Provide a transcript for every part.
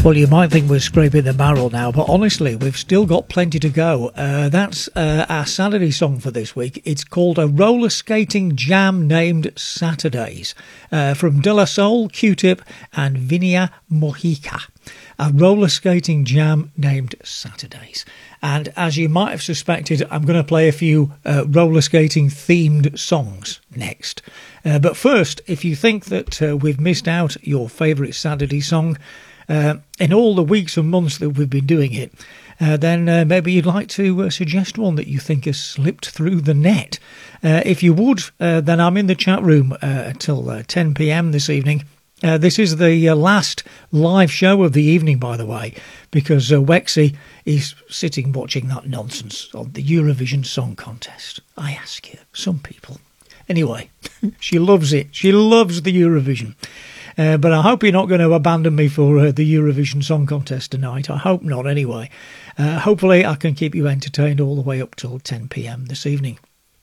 Well, you might think we're scraping the barrel now, but honestly, we've still got plenty to go. That's our Saturday song for this week. It's called A Roller Skating Jam Named Saturdays, from De La Soul, Q-Tip and Vinia Mojica. A roller skating jam named Saturdays. And as you might have suspected, I'm going to play a few roller skating themed songs next. But first, if you think that we've missed out your favourite Saturday song, in all the weeks and months that we've been doing it, then maybe you'd like to suggest one that you think has slipped through the net. If you would, then I'm in the chat room until 10 p.m. this evening. This is the last live show of the evening, by the way, because Wexy is sitting watching that nonsense on the Eurovision Song Contest. I ask you, some people. Anyway, she loves it. She loves the Eurovision. But I hope you're not going to abandon me for the Eurovision Song Contest tonight. I hope not, anyway. Hopefully I can keep you entertained all the way up till 10 p.m. this evening.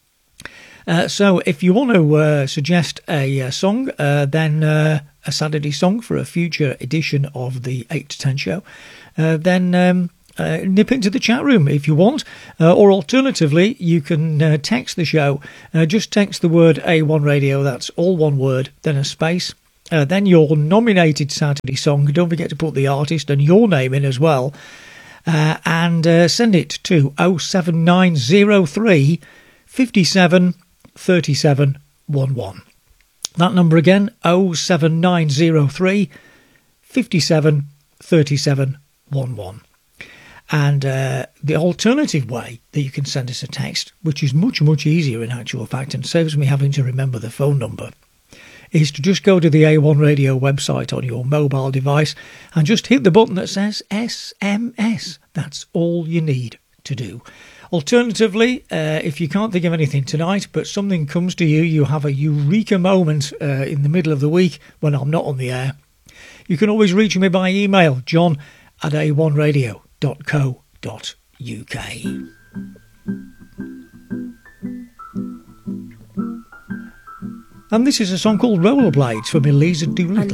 So if you want to suggest a song, then a Saturday song for a future edition of the 8 to 10 show, then nip into the chat room if you want, or alternatively you can text the show. Just text the word A1 Radio, that's all one word, then a space, then your nominated Saturday song. Don't forget to put the artist and your name in as well, and send it to 07903 57 37 11. That number again, 07903 57 37 11. And the alternative way that you can send us a text, which is much, much easier in actual fact and saves me having to remember the phone number, is to just go to the A1 Radio website on your mobile device and just hit the button that says SMS. That's all you need to do. Alternatively, if you can't think of anything tonight, but something comes to you, you have a eureka moment in the middle of the week when I'm not on the air, you can always reach me by email, john@a1radio.co.uk. And this is a song called Rollerblades from Eliza Doolittle.